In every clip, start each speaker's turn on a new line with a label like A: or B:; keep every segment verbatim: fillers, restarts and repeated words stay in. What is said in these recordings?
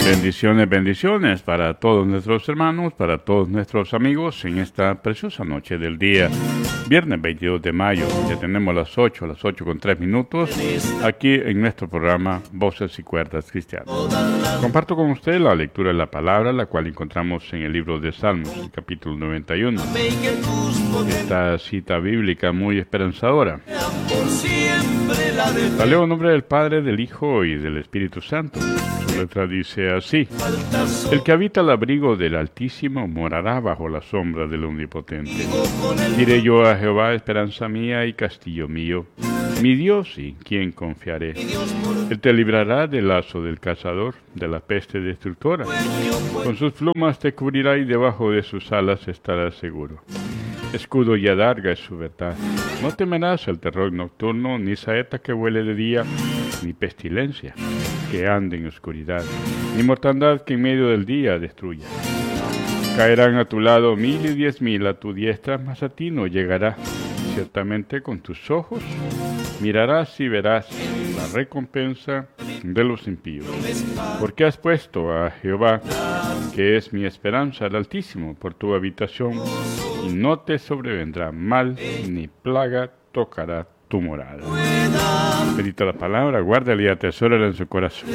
A: Bendiciones, bendiciones para todos nuestros hermanos, para todos nuestros amigos en esta preciosa noche del día, viernes veintidós de mayo. Ya tenemos las ocho, las ocho con tres minutos, aquí en nuestro programa Voces y Cuerdas Cristianas. Comparto con usted la lectura de la palabra, la cual encontramos en el libro de Salmos, el capítulo noventa y uno. Esta cita bíblica muy esperanzadora. La leo en nombre del Padre, del Hijo y del Espíritu Santo. Su letra dice así: el que habita el abrigo del Altísimo morará bajo la sombra del Omnipotente. Diré yo a Jehová, esperanza mía y castillo mío, mi Dios, ¿en quién confiaré? Él te librará del lazo del cazador, de la peste destructora. Con sus plumas te cubrirá y debajo de sus alas estarás seguro. Escudo y adarga es su verdad. No temerás el terror nocturno, ni saeta que vuele de día, ni pestilencia que ande en oscuridad, ni mortandad que en medio del día destruya. Caerán a tu lado mil y diez mil a tu diestra, mas a ti no llegará. Ciertamente con tus ojos mirarás y verás la recompensa de los impíos. Porque has puesto a Jehová, que es mi esperanza, al Altísimo, por tu habitación, y no te sobrevendrá mal, ni plaga tocará tu morada. Medita la palabra, guárdala y atesórala en su corazón.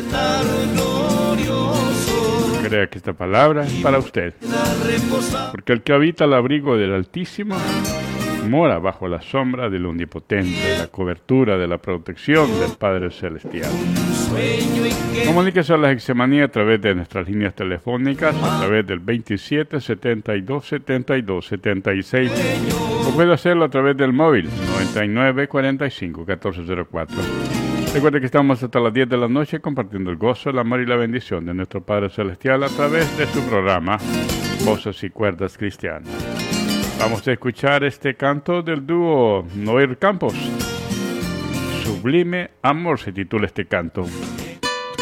A: Crea que esta palabra es para usted. Porque el que habita al abrigo del Altísimo mora bajo la sombra del Omnipotente, la cobertura de la protección del Padre Celestial. Comuníquese a la Hexemanía a través de nuestras líneas telefónicas, a través del veintisiete, setenta y dos, setenta y dos, setenta y seis, o puede hacerlo a través del móvil noventa y nueve, cuarenta y cinco, catorce cero cuatro. Recuerde que estamos hasta las diez de la noche compartiendo el gozo, el amor y la bendición de nuestro Padre Celestial a través de su programa Voces y Cuerdas Cristianas. Vamos a escuchar este canto del dúo Noel Campos. Sublime Amor se titula este canto.